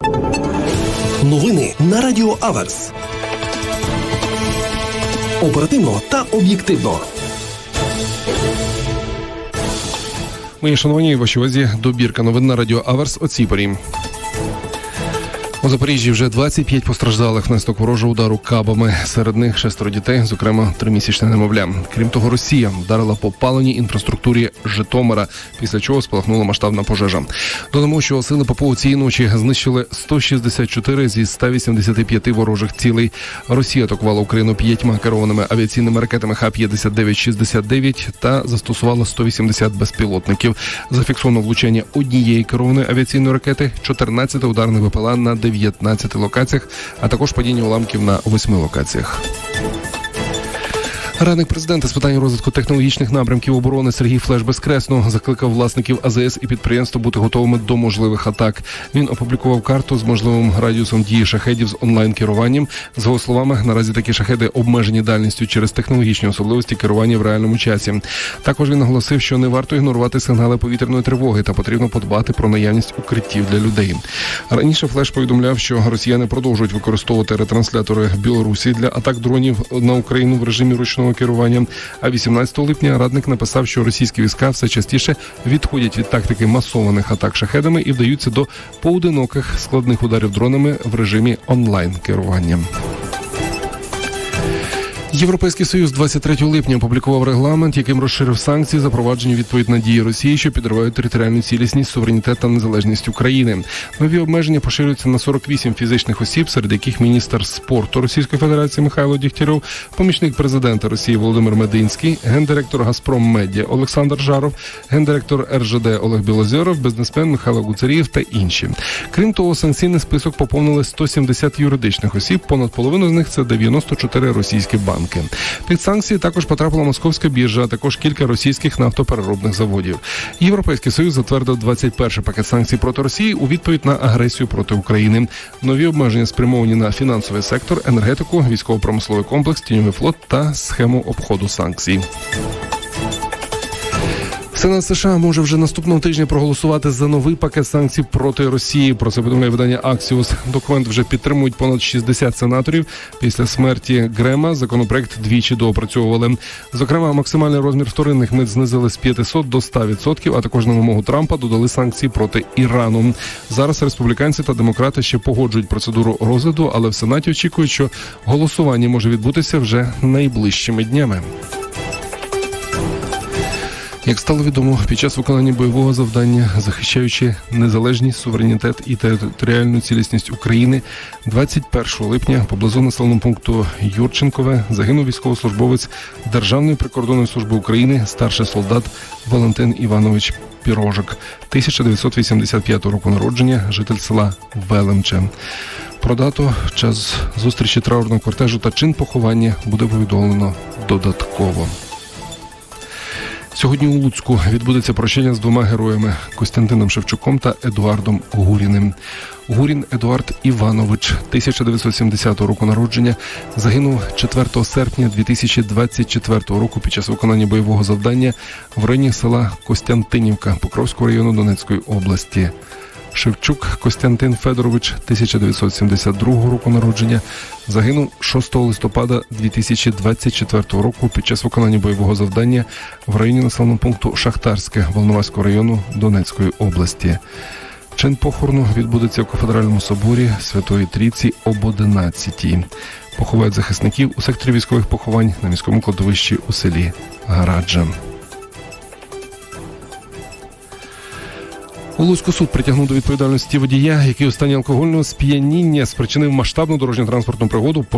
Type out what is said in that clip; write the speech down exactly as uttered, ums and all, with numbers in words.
Новини на Радіо Аверс. Оперативно та об'єктивно. Мої шановні, в вашій увазі добірка новин на Радіо Аверс о цій порі. У Запоріжжі вже двадцять п'ять постраждалих внаслідок ворожого удару кабами. Серед них шестеро дітей, зокрема тримісячне немовля. Крім того, Росія вдарила по паливній інфраструктурі Житомира, після чого спалахнула масштабна пожежа. Додамо, що сили ППО цієї ночі знищили сто шістдесят чотири зі ста вісімдесят п'ять ворожих цілей. Росія атакувала Україну п'ятьма керованими авіаційними ракетами Х п'ятдесят дев'ять шістдесят дев'ять та застосувала сто вісімдесят безпілотників. Зафіксовано влучання однієї керованої авіаційної ракети, чотирнадцять ударних БПЛА на дев'ятнадцяти локаціях, а також падіння уламків на восьми локаціях. Радник президента з питань розвитку технологічних напрямків оборони Сергій Флеш-Безкресно закликав власників А З С і підприємств бути готовими до можливих атак. Він опублікував карту з можливим радіусом дії шахедів з онлайн-керуванням. З його словами, наразі такі шахеди обмежені дальністю через технологічні особливості керування в реальному часі. Також він наголосив, що не варто ігнорувати сигнали повітряної тривоги та потрібно подбати про наявність укриттів для людей. Раніше Флеш повідомляв, що росіяни продовжують використовувати ретранслятори в Білорусі для атак дронів на Україну в режимі ручного керування. А вісімнадцятого липня радник написав, що російські війська все частіше відходять від тактики масованих атак шахедами і вдаються до поодиноких складних ударів дронами в режимі онлайн-керування. Європейський Союз двадцять третього липня опублікував регламент, яким розширив санкції, запроваджені відповідь на дії Росії, що підривають територіальну цілісність, суверенітет та незалежність України. Нові обмеження поширюються на сорок вісім фізичних осіб, серед яких міністр спорту Російської Федерації Михайло Дігтярьов, помічник президента Росії Володимир Мединський, гендиректор «Газпром Медіа» Олександр Жаров, гендиректор Р Ж Д Олег Білозеров, бізнесмен Михайло Гуцерієв та інші. Крім того, санкційний список поповнили сто сімдесят юридичних осіб, понад половину з них – це дев'яносто чотири російські банки. Під санкції також потрапила московська біржа, а також кілька російських нафтопереробних заводів. Європейський Союз затвердив двадцять перший пакет санкцій проти Росії у відповідь на агресію проти України. Нові обмеження спрямовані на фінансовий сектор, енергетику, військово-промисловий комплекс, тіньовий флот та схему обходу санкцій. Сенат США може вже наступного тижня проголосувати за новий пакет санкцій проти Росії. Про це повідомляє видання Axios. Документ вже підтримують понад шістдесят сенаторів. Після смерті Грема законопроект двічі доопрацьовували. Зокрема, максимальний розмір вторинних мит знизили з п'ятисот до ста відсотків, а також на вимогу Трампа додали санкції проти Ірану. Зараз республіканці та демократи ще погоджують процедуру розгляду, але в Сенаті очікують, що голосування може відбутися вже найближчими днями. Як стало відомо, під час виконання бойового завдання, захищаючи незалежність, суверенітет і територіальну цілісність України, двадцять першого липня поблизу населеного пункту Юрченкове загинув військовослужбовець Державної прикордонної служби України, старший солдат Валентин Іванович Пірожик, тисяча дев'ятсот вісімдесят п'ятого року народження, житель села Велемче. Про дату, час зустрічі траурного кортежу та чин поховання буде повідомлено додатково. Сьогодні у Луцьку відбудеться прощання з двома героями – Костянтином Шевчуком та Едуардом Гуріним. Гурін Едуард Іванович, тисяча дев'ятсот сімдесятого року народження, загинув четвертого серпня дві тисячі двадцять четвертого року під час виконання бойового завдання в районі села Костянтинівка Покровського району Донецької області. Шевчук Костянтин Федорович, тисяча дев'ятсот сімдесят другого року народження, загинув шостого листопада дві тисячі двадцять четвертого року під час виконання бойового завдання в районі населеного пункту Шахтарське Волноваського району Донецької області. Чин похорону відбудеться у Кафедральному соборі Святої Трійці об одинадцятій. Поховають захисників у секторі військових поховань на міському кладовищі у селі Гараджа. У Луцьку суд притягнув до відповідальності водія, який у стані алкогольного сп'яніння спричинив масштабну дорожньо-транспортну пригоду,